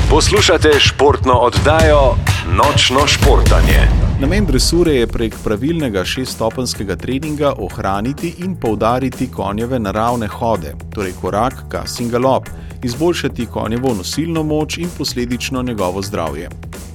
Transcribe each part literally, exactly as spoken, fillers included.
Poslušate športno oddajo Nočno športanje. Namen dresure je prek pravilnega šeststopenjskega treninga ohraniti in poudariti konjeve naravne hode, torej korak, gas in galop, izboljšati konjevo nosilno moč in posledično njegovo zdravje.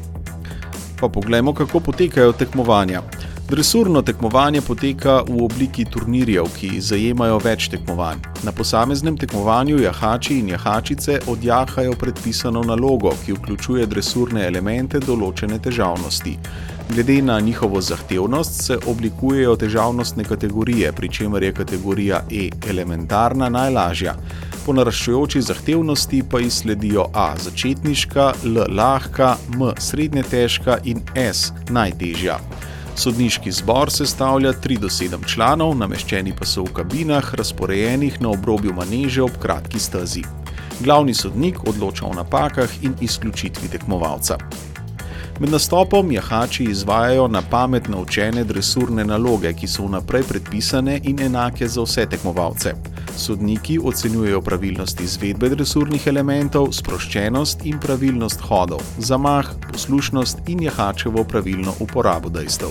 Pa poglejmo, kako potekajo tekmovanja. Dresurno tekmovanje poteka v obliki turnirjev, ki zajemajo več tekmovanj. Na posameznem tekmovanju jahači in jahačice odjahajo predpisano nalogo, ki vključuje dresurne elemente določene težavnosti. Glede na njihovo zahtevnost se oblikujejo težavnostne kategorije, pri čemer je kategorija E elementarna najlažja. Po naraščajoči zahtevnosti pa ji sledijo A začetniška, L lahka, M srednje težka in S najtežja. Sodniški zbor sestavlja tri do sedem članov, nameščeni pa so v kabinah, razporejenih na obrobju maneže ob kratki stezi. Glavni sodnik odloča o napakah in izključitvi tekmovalca. Med nastopom jahači izvajajo na pamet naučene dresurne naloge, ki so vnaprej predpisane in enake za vse tekmovalce. Sodniki ocenjujejo pravilnost izvedbe dresurnih elementov, sproščenost in pravilnost hodov, zamah, poslušnost in jahačevo pravilno uporabo dejstev.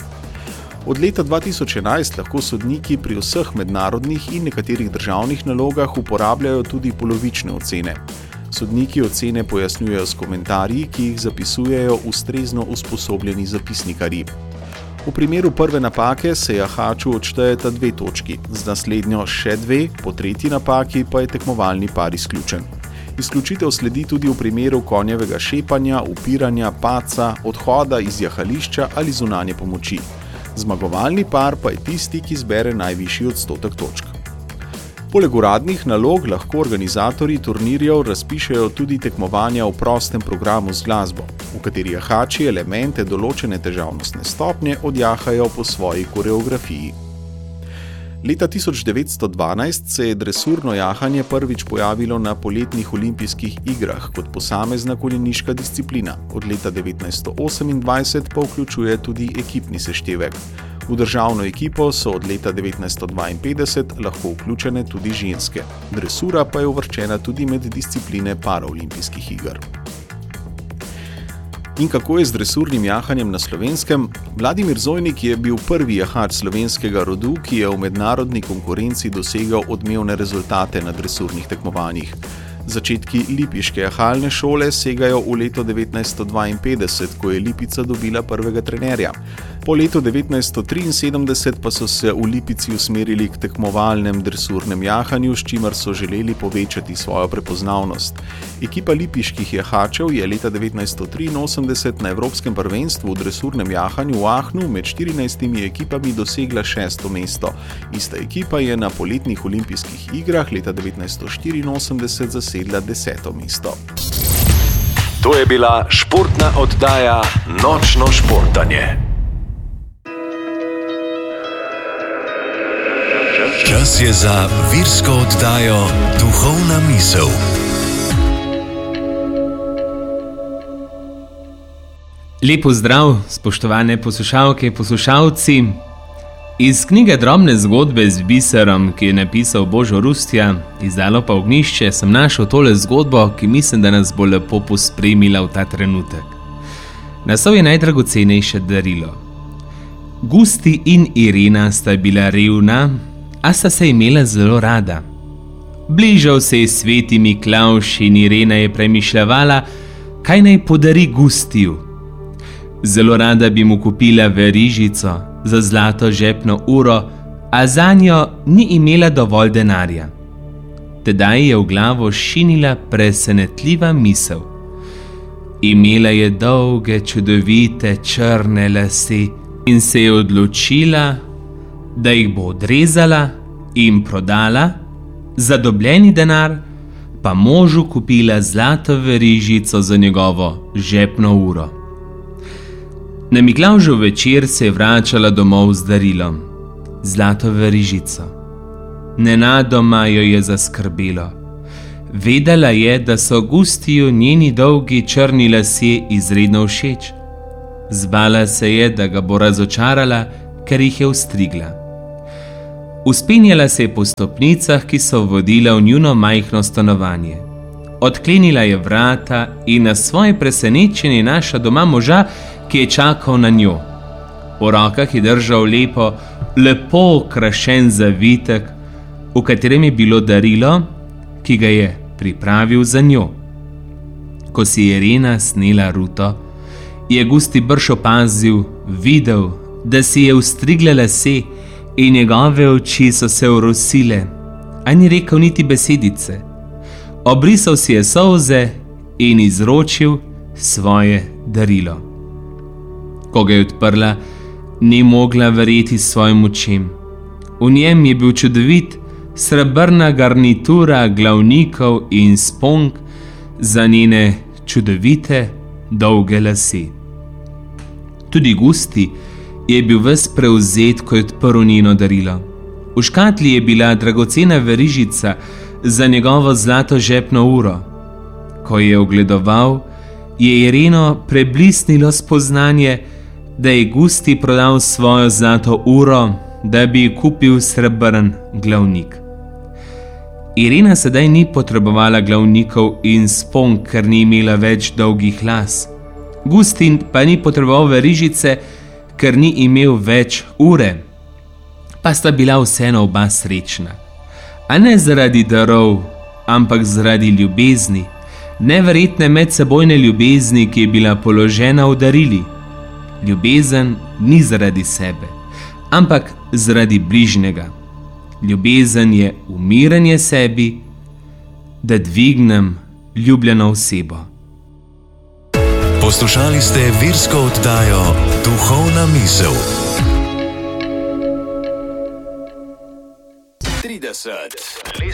Od leta dva tisoč enajst lahko sodniki pri vseh mednarodnih in nekaterih državnih nalogah uporabljajo tudi polovične ocene. Sodniki ocene pojasnjujejo s komentarji, ki jih zapisujejo ustrezno usposobljeni zapisnikarji. V primeru prve napake se jahaču odštejeta dve točki, z naslednjo še dve, po tretji napaki pa je tekmovalni par izključen. Izključitev sledi tudi v primeru konjevega šepanja, upiranja, padca, odhoda iz jahališča ali zunanje pomoči. Zmagovalni par pa je tisti, ki zbere najvišji odstotek točk. Poleg uradnih nalog lahko organizatorji turnirjev razpišejo tudi tekmovanja v prostem programu z glasbo, v kateri jahači elemente določene težavnostne stopnje odjahajo po svoji koreografiji. Leta tisoč devetsto dvanajst se je dresurno jahanje prvič pojavilo na poletnih olimpijskih igrah kot posamezna konjeniška disciplina, od leta devetnajststo osemindvajset pa vključuje tudi ekipni seštevek. V državno ekipo so od leta devetnajststo dvainpetdeset lahko vključene tudi ženske. Dresura pa je uvrščena tudi med discipline paraolimpijskih iger. In kako je z dresurnim jahanjem na Slovenskem? Vladimir Zojnik je bil prvi jahač slovenskega rodu, ki je v mednarodni konkurenci dosegal odmevne rezultate na dresurnih tekmovanjih. Začetki lipiške jahalne šole segajo v leto devetnajststo dvainpetdeset, ko je Lipica dobila prvega trenerja. Po letu devetnajststo triinsedemdeset pa so se v Lipici usmerili k tekmovalnem dresurnem jahanju, s čimer so želeli povečati svojo prepoznavnost. Ekipa lipiških jahačev je leta devetnajststo triinosemdeset na Evropskem prvenstvu v dresurnem jahanju v Aachnu med štirinajstimi ekipami dosegla šesto mesto. Ista ekipa je na poletnih olimpijskih igrah leta devetnajststo štiriinosemdeset zasedla deseto mesto. To je bila športna oddaja Nočno športanje. Čas je za virsko oddajo Duhovna misel. Lep pozdrav, spoštovane poslušalke, poslušalci. Iz knjige Drobne zgodbe z biserom, ki je napisal Božo Rustja, izdalo pa Ognjišče, sem našel tole zgodbo, ki mislim, da nas bo lepo pospremila v ta trenutek. Naslov je Najdragocenejše darilo. Gusti in Irena sta bila revna, a sta se imela zelo rada. Bližal se je sveti Miklavž in Irena je premišljavala, kaj naj podari Gustiju. Zelo rada bi mu kupila verižico za zlato žepno uro, a zanjo ni imela dovolj denarja. Tedaj je v glavo šinila presenetljiva misel. Imela je dolge, čudovite, črne lase in se je odločila, da jih bo odrezala in prodala, za dobljeni denar pa možu kupila zlato verižico za njegovo žepno uro. Na Miklavžev večer se je vračala domov z darilom, zlato verižico. Nenadoma jo je zaskrbelo. Vedela je, da so Gustiju njeni dolgi črni lasje izredno všeč. Zbala se je, da ga bo razočarala, ker jih je ostrigla. Vzpenjala se je po stopnicah, ki so vodile v njuno majhno stanovanje. Odklenila je vrata in na svoje presenečenje našla doma moža, ki je čakal na njo. V rokah je držal lepo, lepo okrašen zavitek, v katerem je bilo darilo, ki ga je pripravil za njo. Ko si je Irena snela ruto, je Gusti brž opazil, videl, da si je ustrigla lase in njegove oči so se orosile, a ni rekel niti besedice. Obrisal si je solze in izročil svoje darilo. Ko ga je odprla, ni mogla verjeti svojim očem. V njem je bil čudovit, srebrna garnitura glavnikov in sponk za njene čudovite, dolge lase. Tudi Gusti je bil ves prevzet, ko je odprl njeno darilo. V škatli je bila dragocena verižica za njegovo zlato žepno uro. Ko je ogledoval, je Ireno preblisnilo spoznanje, da je Gusti prodal svojo zlato uro, da bi kupil srebrn glavnik. Irena sedaj ni potrebovala glavnikov in sponk, ker ni imela več dolgih las. Gusti pa ni potreboval verižice, ker ni imel več ure. Pa sta bila vseeno oba srečna. A ne zaradi darov, ampak zaradi ljubezni, neverjetne medsebojne ljubezni, ki je bila položena v darili. Ljubezen ni zaradi sebe, ampak zaradi bližnjega. Ljubezen je umiranje sebi, da dvignem ljubljeno osebo. Poslušali ste virsko oddajo Duhovna misel. trideset